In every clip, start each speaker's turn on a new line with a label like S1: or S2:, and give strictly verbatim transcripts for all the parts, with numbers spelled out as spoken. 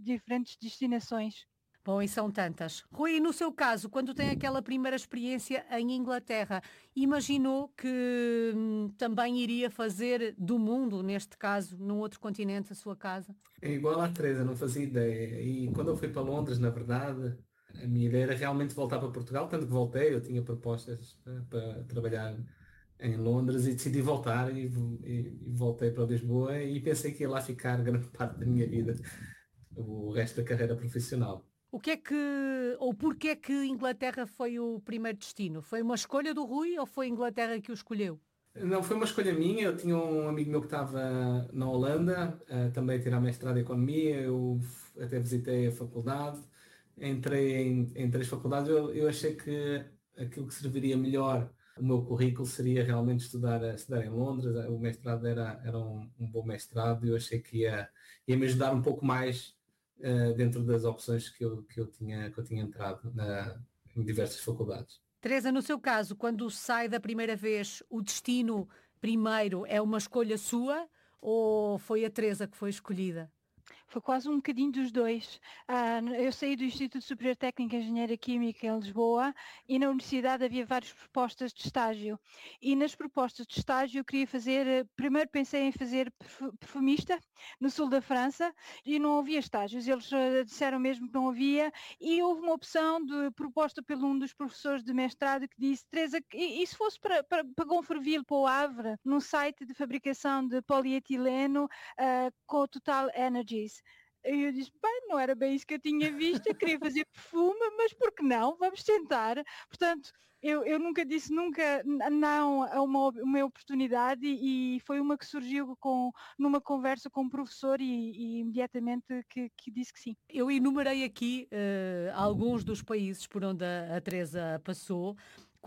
S1: diferentes destinações.
S2: Bom, e são tantas. Rui, no seu caso, quando tem aquela primeira experiência em Inglaterra, imaginou que hum, também iria fazer do mundo, neste caso, num outro continente, a sua casa?
S3: É igual à Teresa, não fazia ideia. E quando eu fui para Londres, na verdade, a minha ideia era realmente voltar para Portugal, tanto que voltei, eu tinha propostas eh, para trabalhar em Londres e decidi voltar e, vo- e- e voltei para Lisboa e pensei que ia lá ficar grande parte da minha vida, o resto da carreira profissional.
S2: O que é que, ou porquê é que Inglaterra foi o primeiro destino? Foi uma escolha do Rui ou foi a Inglaterra que o escolheu?
S3: Não, foi uma escolha minha. Eu tinha um amigo meu que estava na Holanda, eh, também a tirar mestrado em Economia. Eu f- até visitei a faculdade, entrei em, em três faculdades. Eu, eu achei que aquilo que serviria melhor o meu currículo seria realmente estudar, estudar em Londres. O mestrado era, era um, um bom mestrado e eu achei que ia, ia me ajudar um pouco mais eh, dentro das opções que eu, que eu tinha, que eu tinha entrado na, em diversas faculdades.
S2: Teresa, no seu caso, quando sai da primeira vez, o destino primeiro é uma escolha sua ou foi a Teresa que foi escolhida?
S1: Foi quase um bocadinho dos dois. Ah, eu saí do Instituto Superior Técnico de Engenharia Química em Lisboa e na universidade havia várias propostas de estágio. E nas propostas de estágio eu queria fazer, eh, primeiro pensei em fazer perfu- perfumista no sul da França e não havia estágios. Eles eh, disseram mesmo que não havia e houve uma opção de proposta por um dos professores de mestrado que disse: Teresa, e, e se fosse para, para, para Gonfreville, para o Havre, num site de fabricação de polietileno uh, com o Total Energies. E eu disse, bem, não era bem isso que eu tinha visto, eu queria fazer perfume, mas por que não? Vamos tentar. Portanto, eu, eu nunca disse nunca não a uma, uma oportunidade e foi uma que surgiu com, numa conversa com um professor e, e imediatamente que, que disse que sim.
S2: Eu enumerei aqui eh, alguns dos países por onde a, a Teresa passou.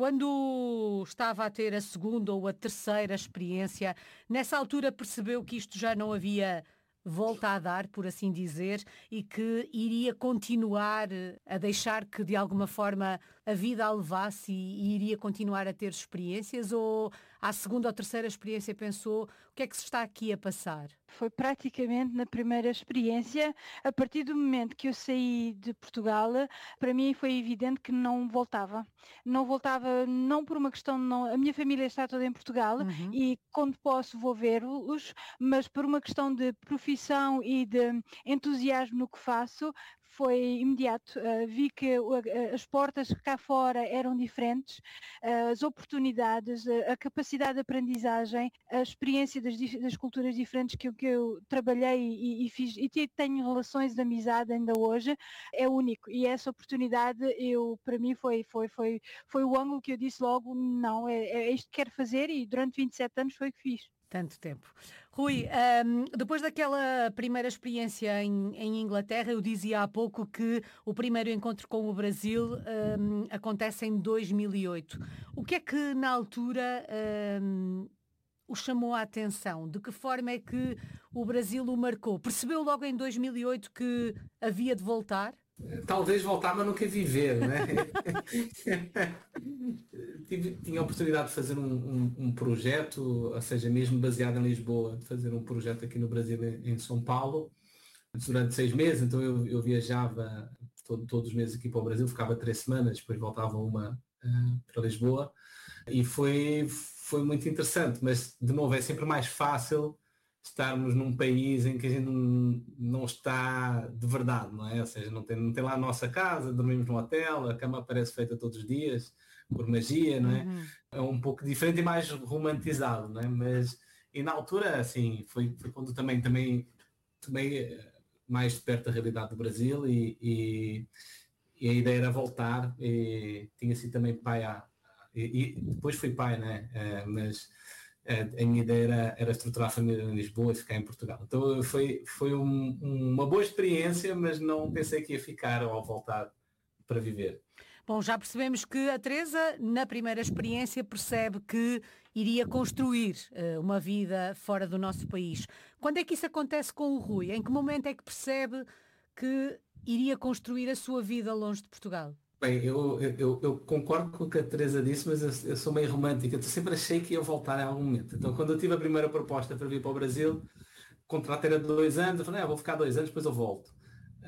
S2: Quando estava a ter a segunda ou a terceira experiência, nessa altura percebeu que isto já não havia volta a dar, por assim dizer, e que iria continuar eh, a deixar que de alguma forma a vida a levasse e, e iria continuar a ter experiências, ou à segunda ou terceira experiência pensou o que é que se está aqui a passar?
S1: Foi praticamente na primeira experiência, a partir do momento que eu saí de Portugal, para mim foi evidente que não voltava. Não voltava não por uma questão, não, a minha família está toda em Portugal
S2: Uhum.
S1: e quando posso vou ver-los, mas por uma questão de profissão e de entusiasmo no que faço, foi imediato. Uh, vi que uh, as portas cá fora eram diferentes, uh, as oportunidades, uh, a capacidade de aprendizagem, a experiência das, das culturas diferentes que, que eu trabalhei e, e fiz e tenho relações de amizade ainda hoje, é único. E essa oportunidade, eu, para mim, foi, foi, foi, foi o ângulo que eu disse logo, não, é, é isto que quero fazer e durante vinte e sete anos foi o que fiz.
S2: Tanto tempo. Rui, um, depois daquela primeira experiência em, em Inglaterra, eu dizia há pouco que o primeiro encontro com o Brasil um, acontece em dois mil e oito. O que é que na altura um, o chamou a atenção? De que forma é que o Brasil o marcou? Percebeu logo em dois mil e oito que havia de voltar?
S3: Talvez voltar, mas nunca viver, né? Tive, tinha a oportunidade de fazer um, um, um projeto, ou seja, mesmo baseado em Lisboa, de fazer um projeto aqui no Brasil, em, em São Paulo, durante seis meses. Então eu, eu viajava todo, todos os meses aqui para o Brasil, ficava três semanas, depois voltava uma uh, para Lisboa, e foi, foi muito interessante, mas de novo é sempre mais fácil estarmos num país em que a gente não, não está de verdade, não é? Ou seja, não tem, não tem lá a nossa casa, dormimos no hotel, a cama parece feita todos os dias, por magia, não é?
S2: Uhum.
S3: É um pouco diferente e mais romantizado, não é? Mas, e na altura, assim, foi, foi quando também, também, também mais de perto da realidade do Brasil e, e, e a ideia era voltar e tinha sido também pai há, e, e depois fui pai, né? É, mas a minha ideia era, era estruturar a família em Lisboa e ficar em Portugal. Então foi, foi um, uma boa experiência, mas não pensei que ia ficar ao voltar para viver.
S2: Bom, já percebemos que a Teresa, na primeira experiência, percebe que iria construir uh, uma vida fora do nosso país. Quando é que isso acontece com o Rui? Em que momento é que percebe que iria construir a sua vida longe de Portugal?
S3: Bem, eu, eu, eu concordo com o que a Teresa disse, mas eu, eu sou meio romântica. Eu sempre achei que ia voltar em algum momento. Então, quando eu tive a primeira proposta para vir para o Brasil, o contrato era de dois anos, eu falei, ah, vou ficar dois anos, depois eu volto.